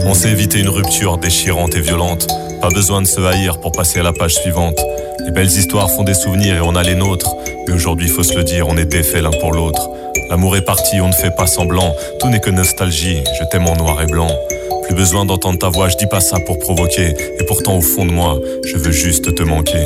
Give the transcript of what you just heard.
On s'est évité une rupture déchirante et violente. Pas besoin de se haïr pour passer à la page suivante. Les belles histoires font des souvenirs et on a les nôtres. Mais aujourd'hui, faut se le dire, on est défaits l'un pour l'autre. L'amour est parti, on ne fait pas semblant. Tout n'est que nostalgie, je t'aime en noir et blanc. Plus besoin d'entendre ta voix, je dis pas ça pour provoquer. Et pourtant au fond de moi, je veux juste te manquer.